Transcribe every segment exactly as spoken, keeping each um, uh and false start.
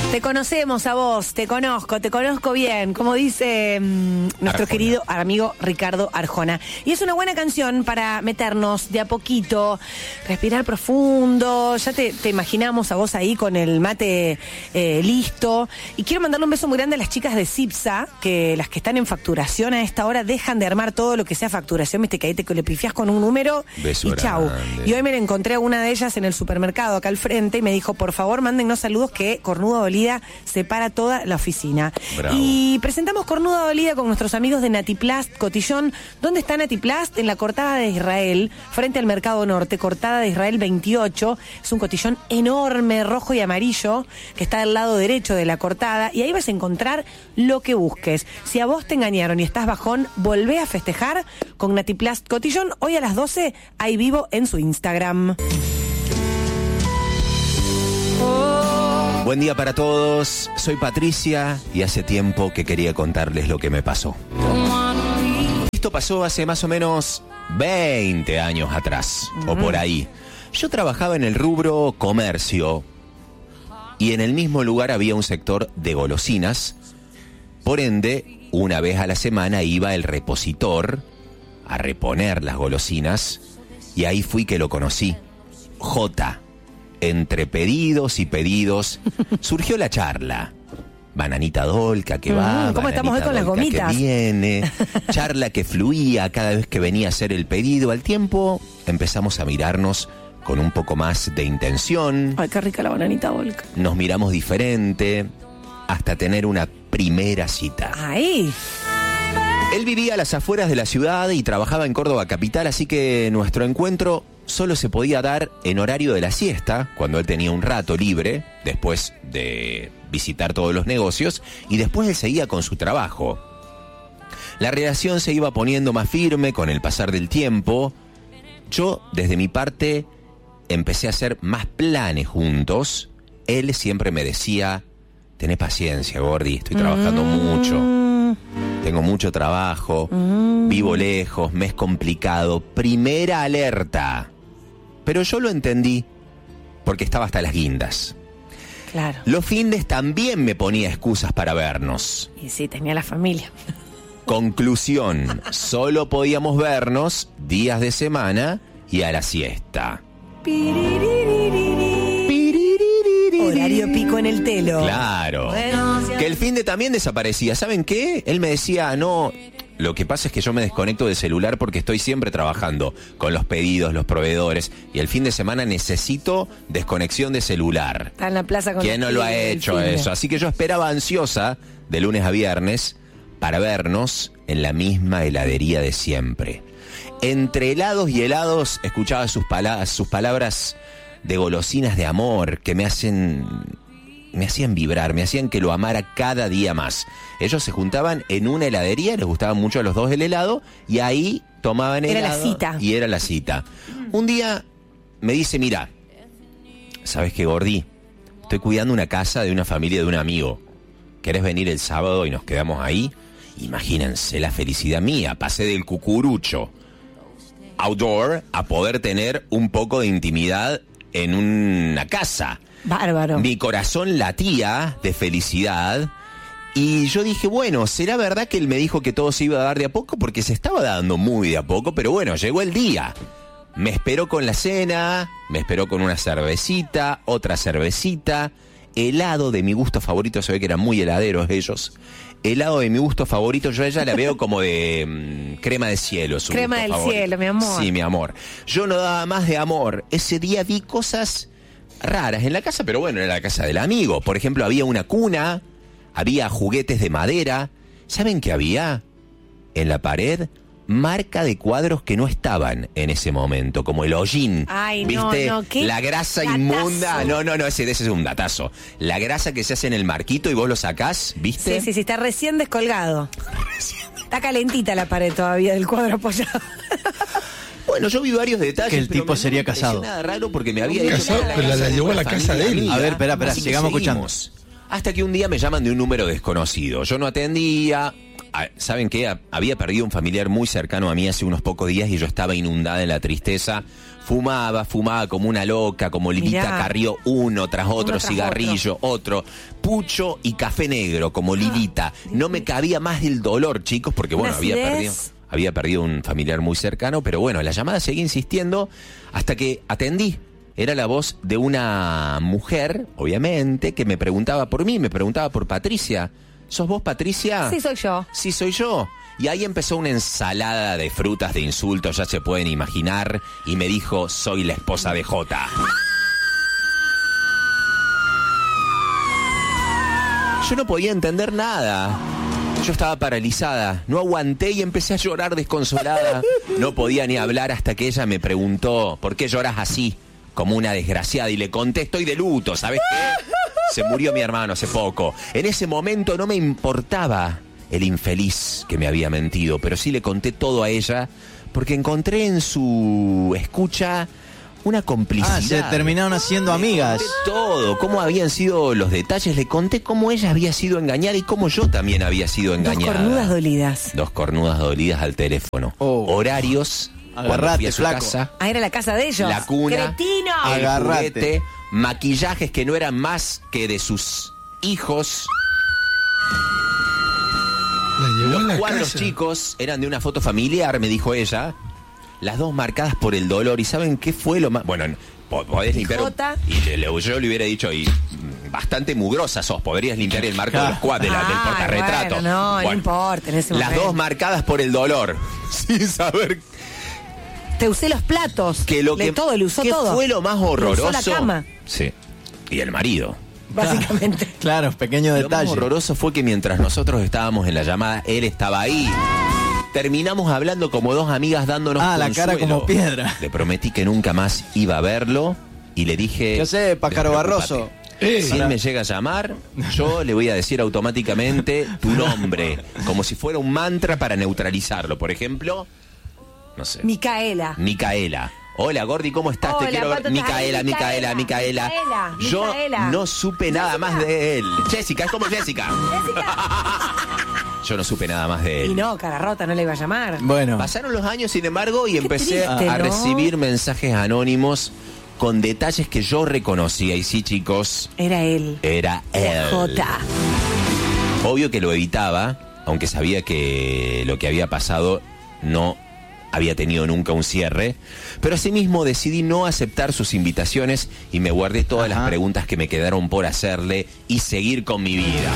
Te conocemos a vos, te conozco, te conozco bien, como dice mmm, nuestro Arjona. Querido amigo Ricardo Arjona. Y es una buena canción para meternos de a poquito, respirar profundo. Ya te, te imaginamos a vos ahí con el mate eh, listo. Y quiero mandarle un beso muy grande a las chicas de Cipsa, que las que están en facturación a esta hora dejan de armar todo lo que sea facturación. Viste que ahí te le pifiás con un número beso y chau. Grande. Y hoy me la encontré a una de ellas en el supermercado acá al frente y me dijo, por favor, mándennos saludos que Cornuda Dolida separa toda la oficina. Bravo. Y presentamos Cornuda Dolida con nuestros amigos de Natiplast Cotillón. ¿Dónde está Natiplast? En la Cortada de Israel, frente al Mercado Norte, Cortada de Israel veintiocho. Es un cotillón enorme, rojo y amarillo, que está del lado derecho de la cortada, y ahí vas a encontrar lo que busques. Si a vos te engañaron y estás bajón, volvé a festejar con Natiplast Cotillón. Hoy a las doce, ahí vivo en su Instagram. Buen día para todos, soy Patricia y hace tiempo que quería contarles lo que me pasó. Esto pasó hace más o menos veinte años atrás, uh-huh. o por ahí. Yo trabajaba en el rubro comercio y en el mismo lugar había un sector de golosinas. Por ende, una vez a la semana iba el repositor a reponer las golosinas y ahí fui que lo conocí, Jota. Entre pedidos y pedidos surgió la charla. Bananita dolca que va, mm, ¿cómo estamos hoy con las gomitas? Que viene, charla que fluía cada vez que venía a hacer el pedido. Al tiempo empezamos a mirarnos con un poco más de intención. Ay, qué rica la bananita dolca. Nos miramos diferente hasta tener una primera cita. ¡Ay! Él vivía a las afueras de la ciudad y trabajaba en Córdoba capital, así que nuestro encuentro solo se podía dar en horario de la siesta, cuando él tenía un rato libre, después de visitar todos los negocios, y después él seguía con su trabajo. La relación se iba poniendo más firme con el pasar del tiempo. Yo, desde mi parte, empecé a hacer más planes juntos. Él siempre me decía, tené paciencia, Gordi, estoy trabajando mm. mucho. Tengo mucho trabajo, mm. vivo lejos, me es complicado. Primera alerta. Pero yo lo entendí porque estaba hasta las guindas. Claro. Los findes también me ponía excusas para vernos. Y sí, tenía la familia. Conclusión, solo podíamos vernos días de semana y a la siesta. Horario pico en el telo. Claro. Bueno, que el finde también desaparecía. ¿Saben qué? Él me decía, no, lo que pasa es que yo me desconecto del celular porque estoy siempre trabajando con los pedidos, los proveedores, y el fin de semana necesito desconexión de celular. Está en la plaza con ¿Quién no lo ha hecho eso? Así que yo esperaba ansiosa de lunes a viernes para vernos en la misma heladería de siempre. Entre helados y helados escuchaba sus, pala- sus palabras de golosinas de amor que me hacen me hacían vibrar, me hacían que lo amara cada día más. Ellos se juntaban en una heladería, les gustaba mucho a los dos el helado, y ahí tomaban helado. Era la cita. Y era la cita. Un día me dice, mira, ¿sabes qué, Gordi? Estoy cuidando una casa de una familia de un amigo. ¿Querés venir el sábado y nos quedamos ahí? Imagínense la felicidad mía. Pasé del cucurucho outdoor a poder tener un poco de intimidad en una casa. Bárbaro. Mi corazón latía de felicidad y yo dije, bueno, ¿será verdad que él me dijo que todo se iba a dar de a poco? Porque se estaba dando muy de a poco, pero bueno, llegó el día. Me esperó con la cena, me esperó con una cervecita, otra cervecita, helado de mi gusto favorito, se ve que eran muy heladeros ellos. Helado de mi gusto favorito, yo a ella la veo como de mmm, crema de cielo. Su crema del favorito. Cielo, mi amor. Sí, mi amor. Yo no daba más de amor. Ese día vi cosas raras en la casa, pero bueno, en la casa del amigo. Por ejemplo, había una cuna, había juguetes de madera. ¿Saben qué había? En la pared, marca de cuadros que no estaban en ese momento, como el hollín. Ay, ¿viste? no, no, ¿qué? La grasa Datazo. inmunda. No, no, no, ese, ese es un datazo. La grasa que se hace en el marquito y vos lo sacás, ¿viste? Sí, sí, sí, está recién descolgado. Está calentita la pared todavía del cuadro apoyado. Bueno, yo vi varios detalles. Que el tipo pero sería casado. Nada raro porque me había Casado, pero la, la llevó a la casa de él. A ver, espera, espera, Así que sigamos seguimos. Hasta que un día me llaman de un número desconocido. Yo no atendía. a- ¿saben qué? A- Había perdido un familiar muy cercano a mí hace unos pocos días y yo estaba inundada en la tristeza. Fumaba, fumaba como una loca, como Lilita Mirá. Carrió, uno tras otro, Uno tras cigarrillo, otro. pucho y café negro, como Lilita. No me cabía más el dolor, chicos, porque bueno, Una había acidez. perdido, había perdido un familiar muy cercano, pero bueno, la llamada seguía insistiendo hasta que atendí. Era la voz de una mujer, obviamente, que me preguntaba por mí, me preguntaba por Patricia. ¿Sos vos, Patricia? Sí, soy yo. Sí, soy yo. Y ahí empezó una ensalada de frutas, de insultos, ya se pueden imaginar, y me dijo, soy la esposa de Jota. Yo no podía entender nada. Yo estaba paralizada, no aguanté y empecé a llorar desconsolada. No podía ni hablar hasta que ella me preguntó, ¿por qué lloras así? Como una desgraciada, y le conté, estoy de luto, ¿sabes qué? Se murió mi hermano hace poco. En ese momento no me importaba el infeliz que me había mentido, pero sí le conté todo a ella, porque encontré en su escucha una complicidad. Ah, se terminaron haciendo amigas. Le conté todo, cómo habían sido los detalles, le conté cómo ella había sido engañada y cómo yo también había sido Dos engañada. cornudas dolidas. Dos cornudas dolidas al teléfono. Oh. Horarios, cuando Agarrate, fui a su flaco. casa, Ah, era la casa de ellos. la cuna, ¡Cretino! el Agarrate. juguete, maquillajes que no eran más que de sus hijos. La llevó a Los la cuadros casa. chicos eran de una foto familiar, me dijo ella. Las dos marcadas por el dolor. ¿Y saben qué fue lo más...? Bueno, po- podés limpiar... un- Jota. Y le- le- yo le hubiera dicho, y mm, bastante mugrosa sos, podrías limpiar el marco de los cuadros, de la- del Ay, portarretrato. bueno, no, no Bueno, importa en ese las momento. dos marcadas por el dolor, sin saber Te usé los platos. que lo Le que... todo, le usó ¿qué todo. fue lo más Le horroroso? usó la cama, Sí. Y el marido. básicamente. Claro, pequeño Lo más detalle. horroroso fue que mientras nosotros estábamos en la llamada, él estaba ahí. Terminamos hablando como dos amigas dándonos Ah, la consuelo. cara como piedra. Le prometí que nunca más iba a verlo y le dije... ¿Qué hace, pájaro "Despreocúpate. Barroso? Eh, Si él me llega a llamar, yo le voy a decir automáticamente tu nombre, como si fuera un mantra para neutralizarlo. Por ejemplo, no sé, Micaela. Micaela. Hola, Gordi, ¿cómo estás? Te Hola, quiero ver. Pato, Micaela, ay, Micaela, Micaela. Micaela, Yo Micaela. no supe nada más de él. Jessica, es como Jessica. Yo no supe nada más de Y él. no, cara rota, no le iba a llamar. Bueno, Pasaron los años, sin embargo, y empecé a- triste, a, ¿no? recibir mensajes anónimos con detalles que yo reconocía. Y sí, chicos, Era él. era él. Jota. Obvio que lo evitaba, aunque sabía que lo que había pasado no había tenido nunca un cierre, pero asimismo decidí no aceptar sus invitaciones y me guardé todas Ajá. las preguntas que me quedaron por hacerle y seguir con mi vida.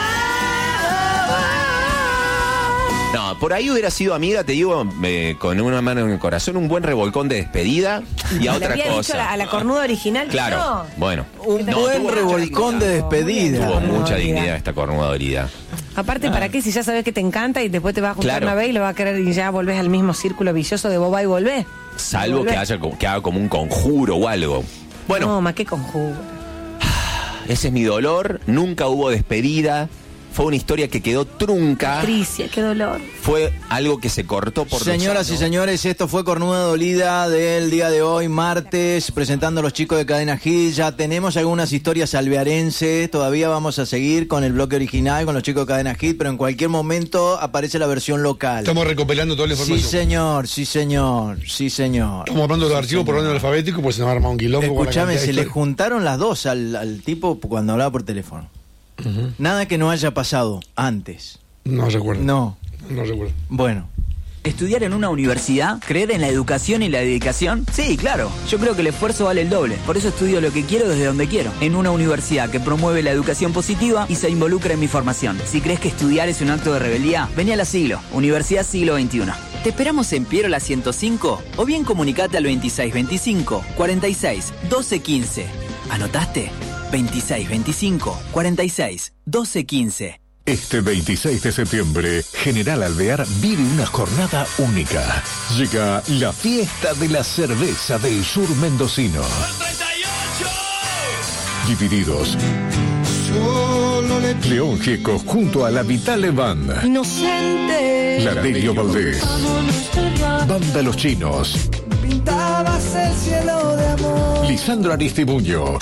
No, por ahí hubiera sido amiga, te digo, eh, con una mano en el corazón, un buen revolcón de despedida y a Le otra había dicho cosa. a la, a la cornuda original que Claro, no. bueno. un No, buen tuvo mucha revolcón de dignidad. despedida. Tuvo Cornuda mucha dolida. dignidad esta cornuda dolida. Aparte, ¿para qué? Si ya sabes que te encanta y después te vas a juntar Claro. una vez y lo va a querer y ya volvés al mismo círculo vicioso de boba y volvés. Salvo Volvés. que haya co- que haga como un conjuro o algo. Bueno, No, más que conjuro. ese es mi dolor. Nunca hubo despedida. Fue una historia que quedó trunca. Patricia, qué dolor. Fue algo que se cortó por lo Señoras y sano. señores, esto fue Cornuda Dolida del día de hoy, martes, presentando a los chicos de Cadena Hit. Ya tenemos algunas historias alvearenses, todavía vamos a seguir con el bloque original, con los chicos de Cadena Hit, pero en cualquier momento aparece la versión local. Estamos recopilando toda la Sí, información. señor, sí, señor, sí, señor. Estamos hablando de los archivos por orden alfabético, pues se nos arma un quilombo. con la Escúchame, cantidad de se le historias. juntaron las dos al, al tipo cuando hablaba por teléfono. Nada que no haya pasado antes. No recuerdo. No, No recuerdo. bueno. ¿Estudiar en una universidad? ¿Creer en la educación y la dedicación? Sí, claro. Yo creo que el esfuerzo vale el doble. Por eso estudio lo que quiero desde donde quiero. En una universidad que promueve la educación positiva y se involucra en mi formación. Si crees que estudiar es un acto de rebeldía, vení a la Siglo, Universidad Siglo veintiuno. Te esperamos en Piero la ciento cinco o bien comunicate al veintiséis veinticinco, cuarenta y seis, doce quince. ¿Anotaste? veintiséis veinticinco, cuarenta y seis, doce quince. Este veintiséis de septiembre, General Alvear vive una jornada única. Llega la fiesta de la cerveza del sur mendocino. Divididos. León Gieco junto a la Vitale Band. Inocente. La Delio Valdés. Banda Los Chinos. Pintabas el cielo de amor. Lisandro Aristimuño.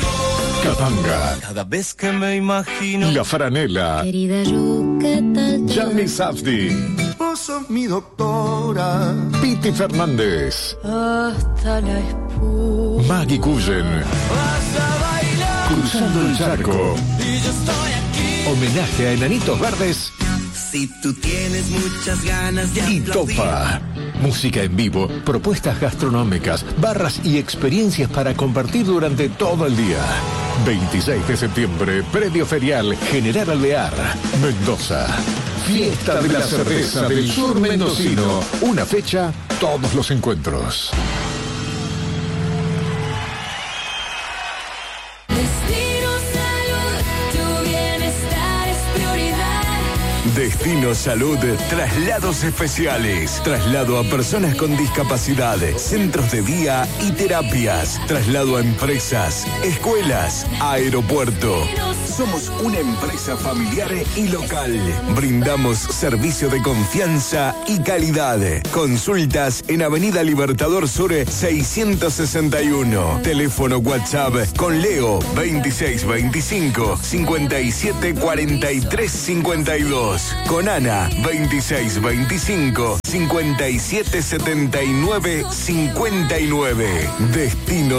Capanga. Cada vez que me imagino. La Franela. Querida yo, ¿qué tal? Yami Safdie, Vos sos mi doctora. Piti Fernández, Hasta la espuma. Maggie Cullen, Cruzando el Charco. Homenaje a Enanitos Verdes Si tú tienes muchas ganas de y aplaudir. Topa. Música en vivo, propuestas gastronómicas, barras y experiencias para compartir durante todo el día. veintiséis de septiembre, Predio Ferial General Alvear, Mendoza. Fiesta de la Cerveza del Sur Mendocino. Una fecha, todos los encuentros. Destino Salud, tu bienestar es prioridad. Destino Salud, traslados especiales, traslado a personas con discapacidad, centros de día y terapias, traslado a empresas, escuelas, aeropuerto. Somos una empresa familiar y local. Brindamos servicio de confianza y calidad. Consultas en Avenida Libertador Sur seiscientos sesenta y uno. Teléfono WhatsApp con Leo veintiséis veinticinco cincuenta y siete cuarenta y tres cincuenta y dos. Con Ana veintiséis veinticinco cincuenta y siete setenta y nueve cincuenta y nueve. Destino